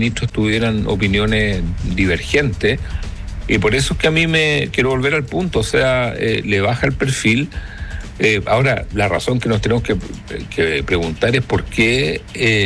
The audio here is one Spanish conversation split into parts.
ministros tuvieran opiniones divergentes. Y por eso es que a mí me quiero volver al punto, o sea, le baja el perfil. Ahora, la razón que nos tenemos que preguntar es por qué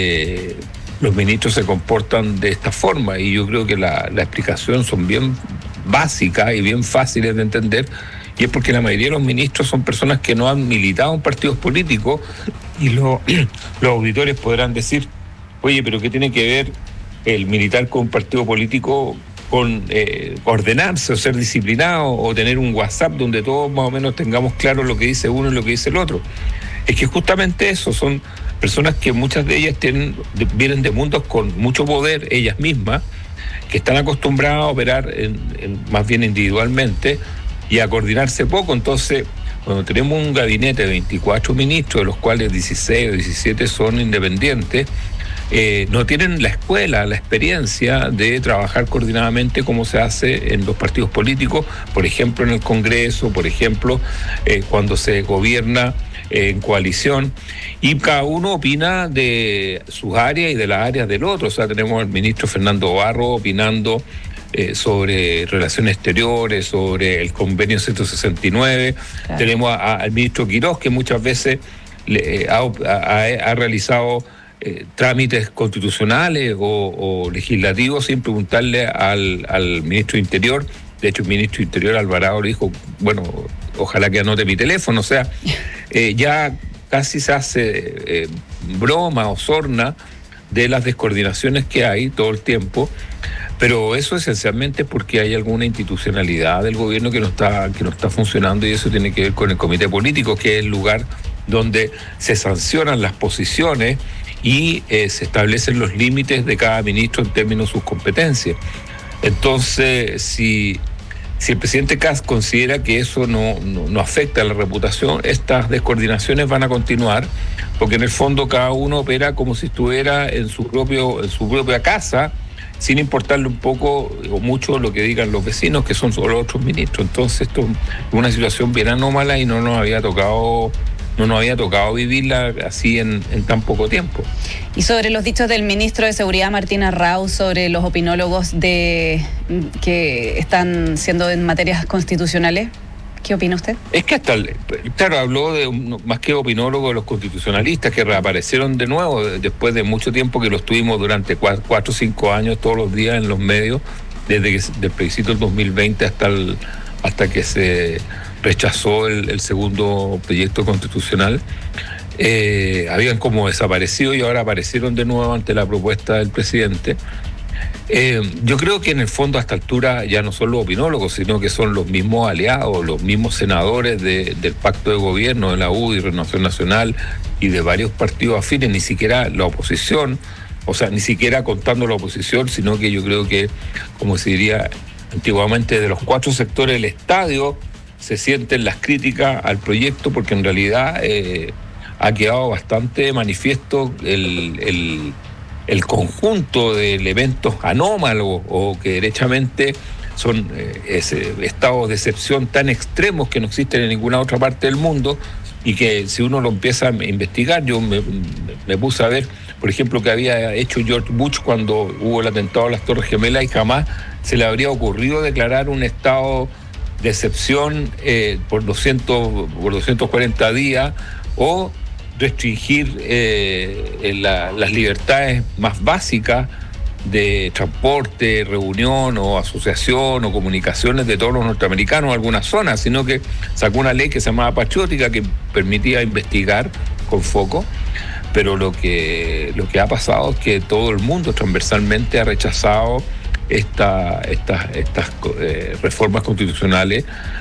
los ministros se comportan de esta forma, y yo creo que la explicación son bien básicas y bien fáciles de entender, y es porque la mayoría de los ministros son personas que no han militado en partidos políticos, y los auditores podrán decir, oye, pero ¿qué tiene que ver el militar con un partido político con ordenarse o ser disciplinado o tener un WhatsApp donde todos más o menos tengamos claro lo que dice uno y lo que dice el otro? Es que justamente eso, son personas que muchas de ellas vienen de mundos con mucho poder, ellas mismas, que están acostumbradas a operar más bien individualmente y a coordinarse poco. Entonces, cuando tenemos un gabinete de 24 ministros, de los cuales 16 o 17 son independientes, no tienen la escuela, la experiencia de trabajar coordinadamente como se hace en los partidos políticos, por ejemplo en el Congreso, por ejemplo cuando se gobierna en coalición, y cada uno opina de sus áreas y de las áreas del otro. O sea, tenemos al ministro Fernando Barro opinando sobre relaciones exteriores, sobre el convenio 169, claro. Tenemos al ministro Quirós, que muchas veces ha realizado trámites constitucionales o legislativos sin preguntarle al ministro de Interior. De hecho, el ministro de Interior, Alvarado, le dijo, bueno, ojalá que anote mi teléfono. O sea, ya casi se hace broma o sorna de las descoordinaciones que hay todo el tiempo, pero eso esencialmente porque hay alguna institucionalidad del gobierno que no está funcionando, y eso tiene que ver con el comité político, que es el lugar donde se sancionan las posiciones y se establecen los límites de cada ministro en términos de sus competencias. Entonces, si el presidente Kast considera que eso no afecta a la reputación, estas descoordinaciones van a continuar, porque en el fondo cada uno opera como si estuviera en su propia casa, sin importarle un poco o mucho lo que digan los vecinos, que son solo otros ministros. Entonces, esto es una situación bien anómala y no nos había tocado vivirla así en tan poco tiempo. Y sobre los dichos del ministro de Seguridad, Martín Arrau, sobre los opinólogos que están siendo en materias constitucionales, ¿qué opina usted? Es que claro, habló de más que opinólogos, de los constitucionalistas que reaparecieron de nuevo después de mucho tiempo que los tuvimos durante 4 o 5 años todos los días en los medios, desde del plebiscito del 2020 hasta que se rechazó el segundo proyecto constitucional. Habían como desaparecido y ahora aparecieron de nuevo ante la propuesta del presidente. Yo creo que en el fondo a esta altura ya no son los opinólogos, sino que son los mismos aliados, los mismos senadores del pacto de gobierno de la UDI, Renovación Nacional y de varios partidos afines, ni siquiera la oposición, o sea, ni siquiera contando la oposición, sino que yo creo que, como se diría antiguamente, de los 4 sectores del estadio se sienten las críticas al proyecto, porque en realidad ha quedado bastante manifiesto el conjunto de elementos anómalos o que derechamente son estados de excepción tan extremos que no existen en ninguna otra parte del mundo, y que si uno lo empieza a investigar, yo me puse a ver, por ejemplo, que había hecho George Bush cuando hubo el atentado a las Torres Gemelas, y jamás se le habría ocurrido declarar un estado de excepción por 240 días o restringir las libertades más básicas de transporte, reunión o asociación o comunicaciones de todos los norteamericanos en algunas zonas, sino que sacó una ley que se llamaba Patriótica, que permitía investigar con foco. Pero lo que ha pasado es que todo el mundo transversalmente ha rechazado estas reformas constitucionales,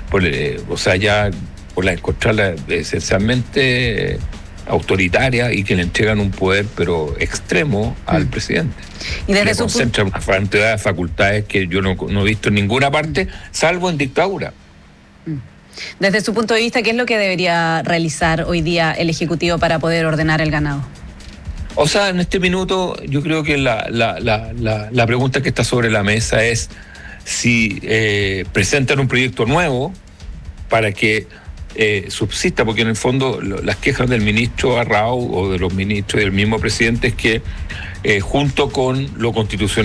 por encontrarla esencialmente autoritaria, y que le entregan un poder pero extremo al presidente. Y le concentran una cantidad de facultades que yo no he visto en ninguna parte, salvo en dictadura. Desde su punto de vista, ¿qué es lo que debería realizar hoy día el Ejecutivo para poder ordenar el ganado? O sea, en este minuto yo creo que la pregunta que está sobre la mesa es si presentan un proyecto nuevo para que subsista, porque en el fondo las quejas del ministro Arrau o de los ministros y del mismo presidente es que junto con lo constitucional